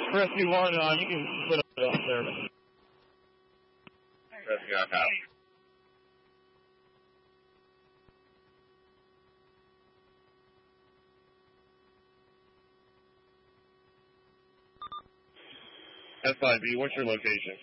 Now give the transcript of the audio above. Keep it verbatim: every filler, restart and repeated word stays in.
Rescue one, uh, you can put it up there. Rescue on top. S five B, what's your location?